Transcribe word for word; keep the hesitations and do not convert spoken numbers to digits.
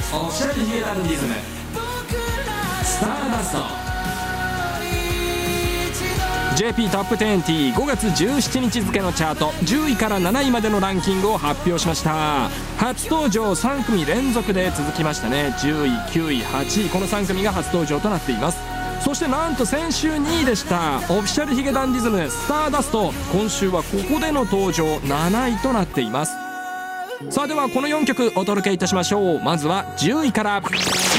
オフィシャルヒゲダンディズムスターダスト。 ジェーピー トップ テンティーごがつじゅうしちにち付のチャートじゅういからなないまでのランキングを発表しました。初登場さんくみ連続で続きましたね。じゅうい、きゅうい、はちい、このさんくみが初登場となっています。そしてなんと先週にいでしたオフィシャルヒゲダンディズムスターダスト、今週はここでの登場なないとなっています。さあではこのよんきょくお届けいたしましょう。まずはじゅういから。